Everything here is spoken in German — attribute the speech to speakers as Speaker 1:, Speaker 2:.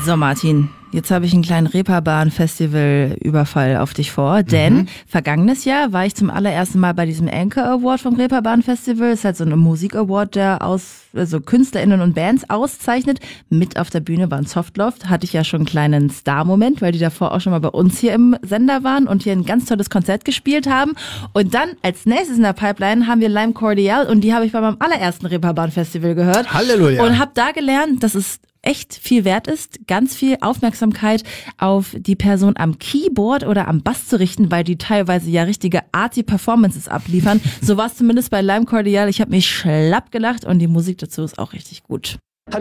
Speaker 1: So Martin, jetzt habe ich einen kleinen Reeperbahn-Festival-Überfall auf dich vor, denn vergangenes Jahr war ich zum allerersten Mal bei diesem Anchor Award vom Reeperbahn-Festival. Das ist halt so ein Musik-Award, der also KünstlerInnen und Bands auszeichnet. Mit auf der Bühne war ein Softloft, hatte ich ja schon einen kleinen Star-Moment, weil die davor auch schon mal bei uns hier im Sender waren und hier ein ganz tolles Konzert gespielt haben. Und dann als nächstes in der Pipeline haben wir Lime Cordiale und die habe ich bei meinem allerersten Reeperbahn-Festival gehört.
Speaker 2: Halleluja.
Speaker 1: Und habe da gelernt, dass es echt viel wert ist, ganz viel Aufmerksamkeit auf die Person am Keyboard oder am Bass zu richten, weil die teilweise ja richtige arty Performances abliefern. So war es zumindest bei Lime Cordiale. Ich habe mich schlapp gelacht und die Musik dazu ist auch richtig gut.